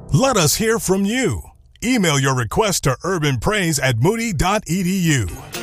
Let us hear from you. Email your request to urbanpraise@moody.edu.